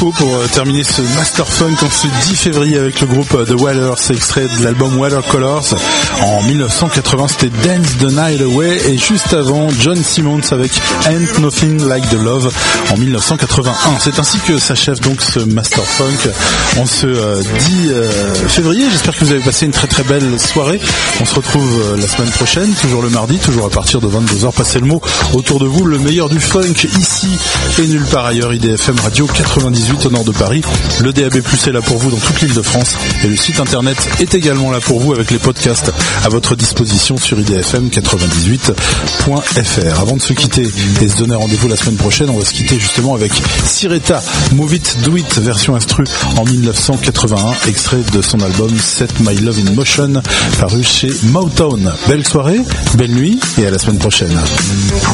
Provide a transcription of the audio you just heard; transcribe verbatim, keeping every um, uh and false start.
Coco pour euh, terminer ce Master Funk en ce dix février avec le groupe euh, The Wailers, extrait de l'album Watercolors. En dix-neuf cent quatre-vingts, c'était Dance the Night Away, et juste avant, John Simmons avec Ain't Nothing Like the Love en dix-neuf cent quatre-vingt-un. C'est ainsi que s'achève donc ce Master Funk en ce euh, dix février. J'espère que vous avez passé une très très belle soirée. On se retrouve euh, la semaine prochaine, toujours le mardi, toujours à partir de vingt-deux heures. Passez le mot autour de vous, le meilleur du funk ici et nulle part ailleurs. I D F M Radio quatre-vingt-dix-huit au nord de Paris. Le D A B plus, est là pour vous dans toute l'île de France, et le site internet est également là pour vous avec les podcasts à votre disposition sur I D F M quatre-vingt-dix-huit point F R. Avant de se quitter et se donner rendez-vous la semaine prochaine, on va se quitter justement avec Sireta, Move It, Do It, version instru en dix-neuf cent quatre-vingt-un, extrait de son album Set My Love in Motion, paru chez Motown. Belle soirée, belle nuit, et à la semaine prochaine.